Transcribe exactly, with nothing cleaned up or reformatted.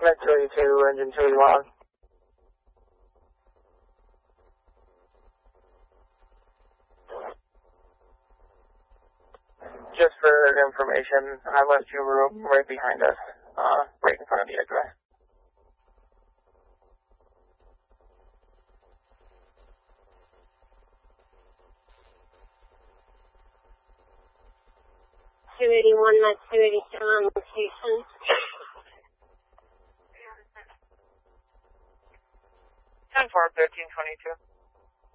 Med two eighty-two, engine two eighty-one. Just for information, I left your room right behind us, uh, right in front of the address. two eighty-one, Med two eighty-two on location. ten four, thirteen twenty-two.